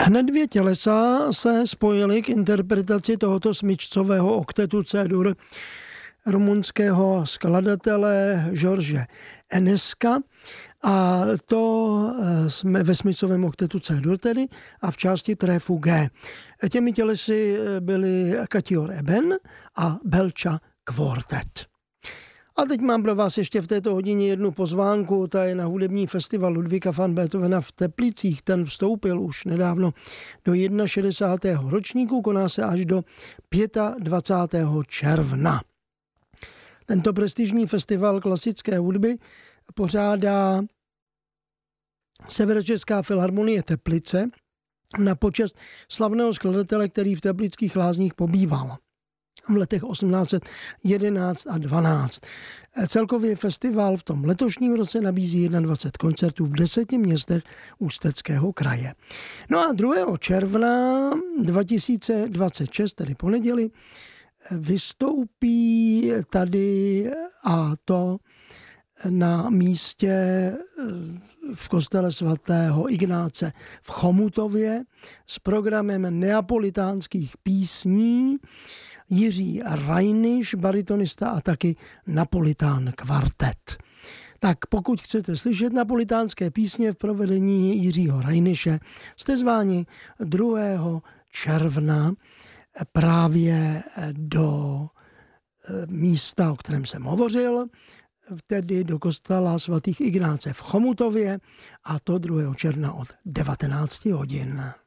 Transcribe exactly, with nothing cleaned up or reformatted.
Hned dvě tělesa se spojily k interpretaci tohoto smyčcového oktetu C-dur rumunského skladatele George Enesca, a to jsme ve smyčcovém oktetu C-dur tedy a v části tréfu G. Těmi tělesy byly Katior Eben a Belča Quartet. A teď mám pro vás ještě v této hodině jednu pozvánku, ta je na hudební festival Ludvíka van Beethovena v Teplicích. Ten vstoupil už nedávno do šedesátého prvního ročníku, koná se až do dvacátého pátého června. Tento prestižní festival klasické hudby pořádá Severočeská filharmonie Teplice na počest slavného skladatele, který v Teplických lázních pobýval v letech osmnáct set jedenáct a dvanáct. Celkově festival v tom letošním roce nabízí dvacet jedna koncertů v deseti městech Ústeckého kraje. No a druhého června dva tisíce dvacet šest, tedy po neděli, vystoupí tady, a to na místě v kostele svatého Ignáce v Chomutově s programem neapolitánských písní Jiří Rajniš, baritonista, a taky Napolitán kvartet. Tak pokud chcete slyšet napolitánské písně v provedení Jiřího Rajniše, jste zváni druhého června právě do místa, o kterém jsem hovořil, tedy do kostela svatých Ignáce v Chomutově, a to druhého června od devatenácti hodin.